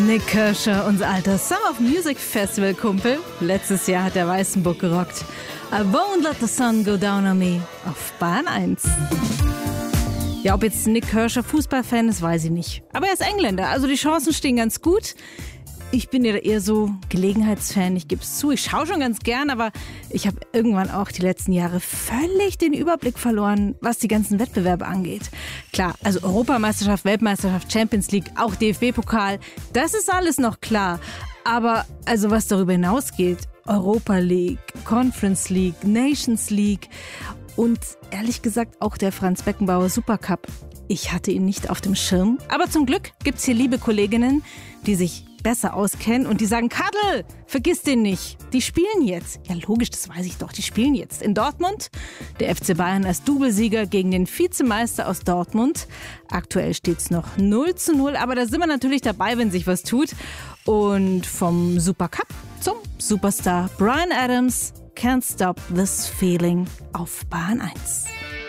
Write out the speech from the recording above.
Nik Kershaw, unser alter Summer of Music Festival Kumpel. Letztes Jahr hat der Weißenburg gerockt. I won't let the sun go down on me auf Bahn 1. Ja, ob jetzt Nik Kershaw Fußballfan ist, weiß ich nicht. Aber er ist Engländer, also die Chancen stehen ganz gut. Ich bin ja eher so Gelegenheitsfan, ich gebe es zu. Ich schaue schon ganz gern, aber ich habe irgendwann auch die letzten Jahre völlig den Überblick verloren, was die ganzen Wettbewerbe angeht. Klar, also Europameisterschaft, Weltmeisterschaft, Champions League, auch DFB-Pokal, das ist alles noch klar. Aber also was darüber hinausgeht, Europa League, Conference League, Nations League und ehrlich gesagt auch der Franz Beckenbauer Supercup. Ich hatte ihn nicht auf dem Schirm, aber zum Glück gibt's hier liebe Kolleginnen, die sich besser auskennen und die sagen, Kadel, vergiss den nicht, die spielen jetzt. Ja logisch, das weiß ich doch, die spielen jetzt in Dortmund. Der FC Bayern als Doublesieger gegen den Vizemeister aus Dortmund. Aktuell steht's noch 0:0, aber da sind wir natürlich dabei, wenn sich was tut. Und vom Supercup zum Superstar Bryan Adams, Can't Stop This Feeling auf Bahn 1.